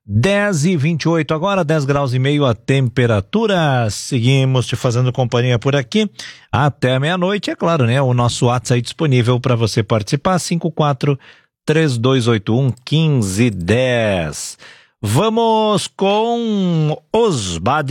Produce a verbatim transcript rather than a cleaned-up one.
dez e vinte e oito agora, dez graus e meio a temperatura. Seguimos te fazendo companhia por aqui até meia-noite, é claro, né? O nosso WhatsApp aí disponível para você participar, cinco quatro três dois oito um um cinco um zero. Vamos com os